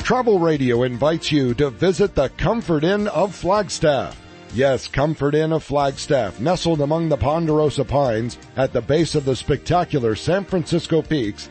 Travel Radio invites you to visit the Comfort Inn of Flagstaff. Yes, Comfort Inn of Flagstaff, nestled among the Ponderosa Pines at the base of the spectacular San Francisco Peaks,